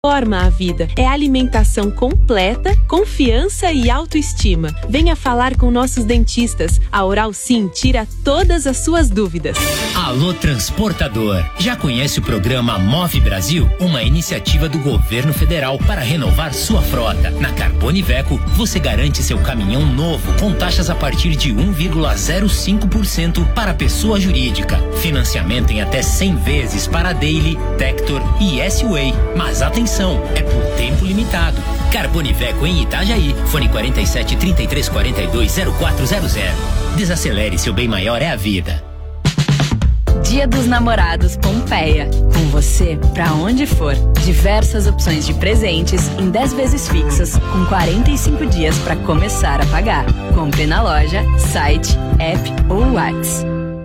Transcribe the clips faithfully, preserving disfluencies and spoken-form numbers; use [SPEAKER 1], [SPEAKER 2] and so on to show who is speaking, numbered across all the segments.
[SPEAKER 1] Forma a vida. É alimentação completa, confiança e autoestima. Venha falar com nossos dentistas. A Oral Sim tira todas as suas dúvidas.
[SPEAKER 2] Alô transportador. Já conhece o programa Move Brasil? Uma iniciativa do governo federal para renovar sua frota. Na Carbone Iveco, você garante seu caminhão novo com taxas a partir de um vírgula zero cinco por cento para pessoa jurídica. Financiamento em até cem vezes para Daily, Tector e S-Way. Mas atenção, é por tempo limitado. Carbone Iveco em Itajaí. Fone quarenta e sete, trinta e três, quarenta e dois, zero quatro zero zero. Desacelere, seu bem maior é a vida.
[SPEAKER 3] Dia dos Namorados Pompeia. Com você, pra onde for. Diversas opções de presentes em dez vezes fixas, com quarenta e cinco dias pra começar a pagar. Compre na loja, site, app ou WhatsApp.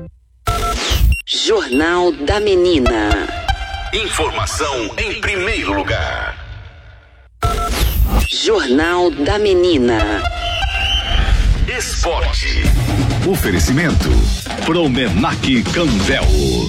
[SPEAKER 4] Jornal da Menina.
[SPEAKER 5] Informação em primeiro lugar.
[SPEAKER 4] Jornal da Menina.
[SPEAKER 5] Esporte. Oferecimento Promenac Candel.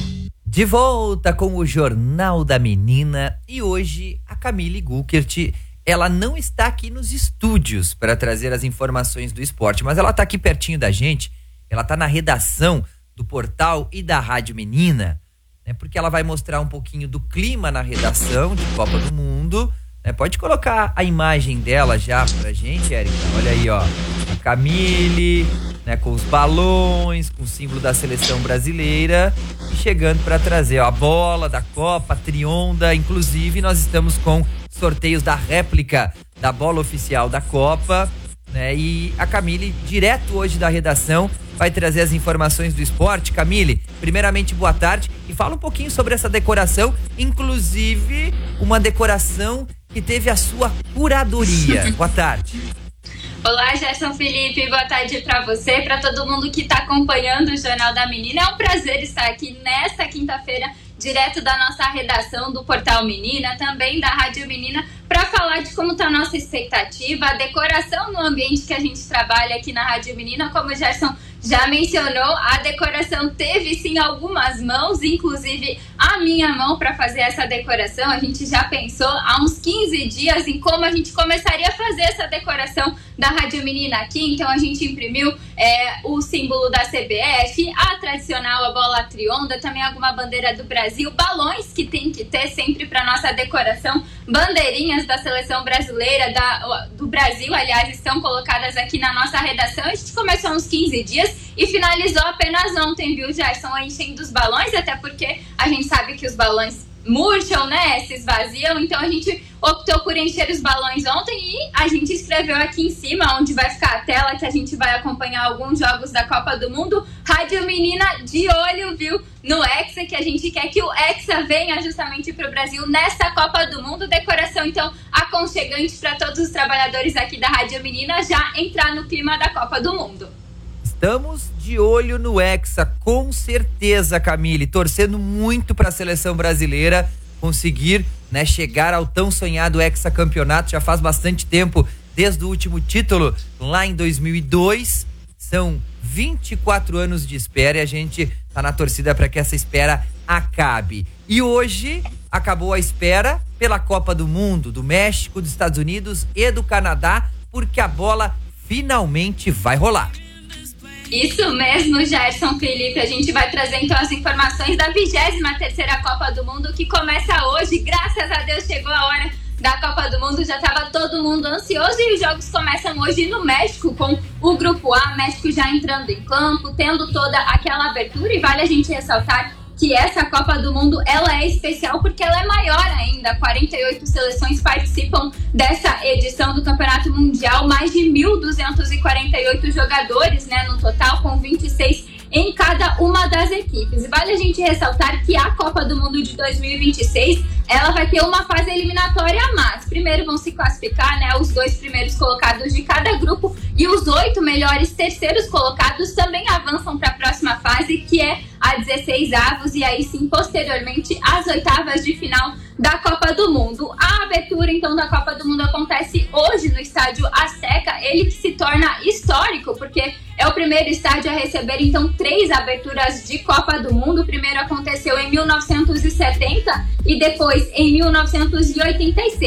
[SPEAKER 6] De volta com o Jornal da Menina e hoje a Camille Guckert, ela não está aqui nos estúdios para trazer as informações do esporte, mas ela está aqui pertinho da gente, ela está na redação do portal e da Rádio Menina, né, porque ela vai mostrar um pouquinho do clima na redação de Copa do Mundo, né, pode colocar a imagem dela já pra gente, Érica, olha aí, ó, a Camille, né, com os balões, com o símbolo da seleção brasileira e chegando para trazer ó, a bola da Copa, a Trionda, inclusive nós estamos com sorteios da réplica da bola oficial da Copa, né, e a Camille, direto hoje da redação, vai trazer as informações do esporte. Camille, primeiramente boa tarde e fala um pouquinho sobre essa decoração, inclusive uma decoração que teve a sua curadoria. Boa tarde.
[SPEAKER 7] Olá, Gerson Felipe, boa tarde para você, para todo mundo que está acompanhando o Jornal da Menina. É um prazer estar aqui nesta quinta-feira, direto da nossa redação do Portal Menina, também da Rádio Menina, para falar de como está a nossa expectativa, a decoração no ambiente que a gente trabalha aqui na Rádio Menina. Como o Gerson já mencionou, a decoração teve sim algumas mãos, inclusive a minha mão para fazer essa decoração. A gente já pensou há uns quinze dias em como a gente começaria a fazer essa decoração da Rádio Menina aqui. Então a gente imprimiu é, o símbolo da C B F, a tradicional, a bola Trionda, também alguma bandeira do Brasil, balões que tem que ter sempre para nossa decoração, bandeirinhas da seleção brasileira, da, do Brasil, aliás, estão colocadas aqui na nossa redação. A gente começou há uns quinze dias e finalizou apenas ontem, viu, Gerson, enchendo os balões, até porque a gente sabe que os balões murcham, né, se esvaziam, então a gente optou por encher os balões ontem e a gente escreveu aqui em cima, onde vai ficar a tela, que a gente vai acompanhar alguns jogos da Copa do Mundo, Rádio Menina de olho, viu, no Hexa, que a gente quer que o Hexa venha justamente para o Brasil nesta Copa do Mundo. Decoração, então, aconchegante para todos os trabalhadores aqui da Rádio Menina já entrar no clima da Copa do Mundo.
[SPEAKER 6] Estamos de olho no Hexa, com certeza, Camille, torcendo muito para a seleção brasileira conseguir, né, chegar ao tão sonhado Hexa Campeonato. Já faz bastante tempo, desde o último título, lá em dois mil e dois. São vinte e quatro anos de espera e a gente tá na torcida para que essa espera acabe. E hoje acabou a espera pela Copa do Mundo, do México, dos Estados Unidos e do Canadá, porque a bola finalmente vai rolar.
[SPEAKER 7] Isso mesmo, Gerson Felipe. A gente vai trazer então as informações da vigésima terceira Copa do Mundo, que começa hoje. Graças a Deus chegou a hora da Copa do Mundo, já estava todo mundo ansioso e os jogos começam hoje no México com o Grupo A, México já entrando em campo, tendo toda aquela abertura. E vale a gente ressaltar que essa Copa do Mundo, ela é especial porque ela é maior ainda. quarenta e oito seleções participam dessa edição do Campeonato Mundial, mais de mil duzentos e quarenta e oito jogadores, né, no total, com vinte e seis em cada uma das equipes. E vale a gente ressaltar que a Copa do Mundo de dois mil e vinte e seis, ela vai ter uma fase eliminatória a mais. Primeiro vão se classificar, né, os dois primeiros colocados de cada grupo e os oito melhores terceiros colocados também avançam para a próxima fase, que é a dezesseis avos, e aí sim, posteriormente, as oitavas de final da Copa do Mundo. A abertura, então, da Copa do Mundo acontece hoje no Estádio Azteca, ele que se torna histórico, porque É o primeiro estádio a receber, então, três aberturas de Copa do Mundo. O primeiro aconteceu em mil novecentos e setenta e depois em mil novecentos e oitenta e seis.